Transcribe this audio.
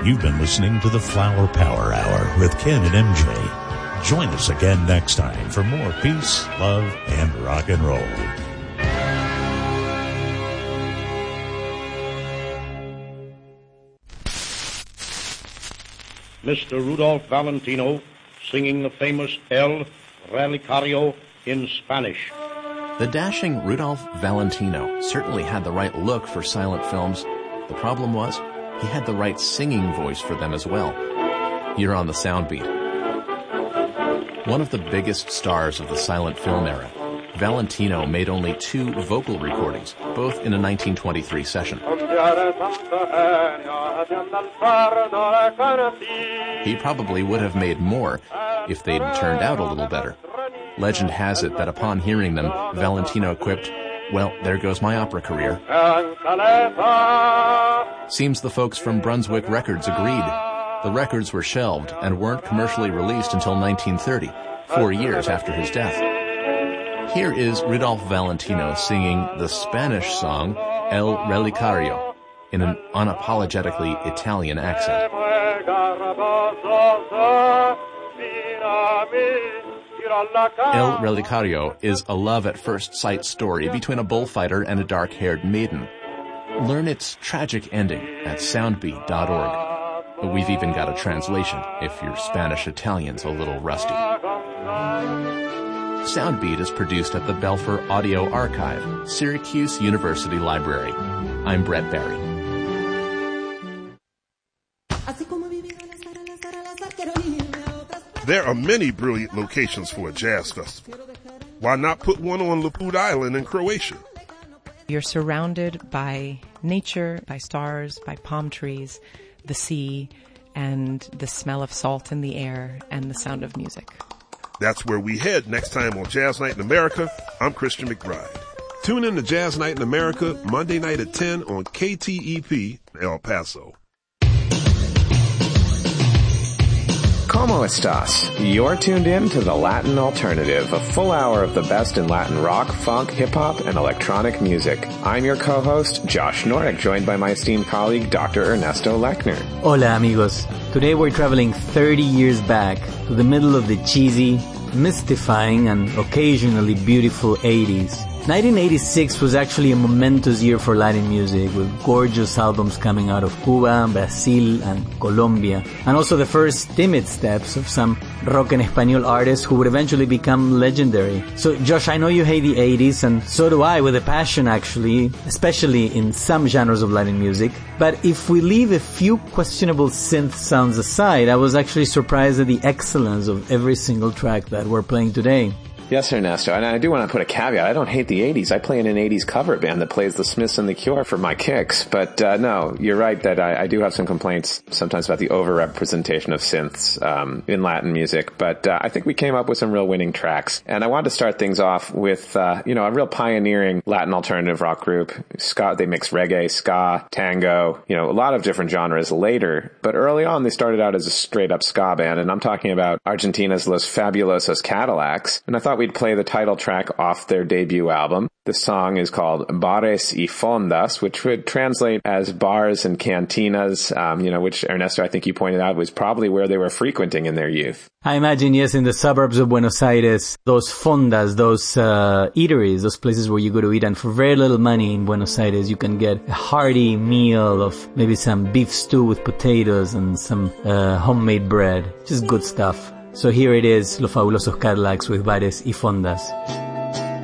You've been listening to the Flower Power Hour with Ken and MJ. Join us again next time for more peace, love, and rock and roll. Mr. Rudolph Valentino singing the famous El Relicario in Spanish. The dashing Rudolph Valentino certainly had the right look for silent films. The problem was, he had the right singing voice for them as well. Here on the Soundbeat. One of the biggest stars of the silent film era, Valentino made only 2 vocal recordings, both in a 1923 session. He probably would have made more if they'd turned out a little better. Legend has it that upon hearing them, Valentino quipped, "Well, there goes my opera career." Seems the folks from Brunswick Records agreed. The records were shelved and weren't commercially released until 1930, 4 years after his death. Here is Rudolph Valentino singing the Spanish song El Relicario in an unapologetically Italian accent. El Relicario is a love at first sight story between a bullfighter and a dark-haired maiden. Learn its tragic ending at soundbeat.org. We've even got a translation if your Spanish-Italian's a little rusty. Soundbeat is produced at the Belfer Audio Archive, Syracuse University Library. I'm Brett Barry. There are many brilliant locations for a jazz festival. Why not put one on Laput Island in Croatia? You're surrounded by nature, by stars, by palm trees, the sea, and the smell of salt in the air, and the sound of music. That's where we head next time on Jazz Night in America. I'm Christian McBride. Tune in to Jazz Night in America Monday night at 10 on KTEP El Paso. Como estas? You're tuned in to The Latin Alternative, a full hour of the best in Latin rock, funk, hip-hop, and electronic music. I'm your co-host, Josh Nordic, joined by my esteemed colleague, Dr. Ernesto Lechner. Hola, amigos. Today we're traveling 30 years back to the middle of the cheesy, mystifying, and occasionally beautiful 80s. 1986 was actually a momentous year for Latin music, with gorgeous albums coming out of Cuba, Brazil, and Colombia, and also the first timid steps of some rock en español artists who would eventually become legendary. So, Josh, I know you hate the 80s, and so do I, with a passion actually, especially in some genres of Latin music. But if we leave a few questionable synth sounds aside, I was actually surprised at the excellence of every single track that we're playing today. Yes, Ernesto, and I do want to put a caveat. I don't hate the 80s. I play in an 80s cover band that plays the Smiths and the Cure for my kicks. But no, you're right that I do have some complaints sometimes about the overrepresentation of synths in Latin music. But I think we came up with some real winning tracks. And I wanted to start things off with, a real pioneering Latin alternative rock group. Ska, they mix reggae, ska, tango, a lot of different genres later. But early on, they started out as a straight-up ska band. And I'm talking about Argentina's Los Fabulosos Cadillacs. And I thought we'd play the title track off their debut album. The song is called Bares y Fondas, which would translate as bars and cantinas, which, Ernesto, I think you pointed out was probably where they were frequenting in their youth. I imagine, yes, in the suburbs of Buenos Aires, those fondas, those eateries, those places where you go to eat, and for very little money in Buenos Aires, you can get a hearty meal of maybe some beef stew with potatoes and some homemade bread. Just good stuff. So here it is, Los Fabulosos Cadillacs with Bares y Fondas.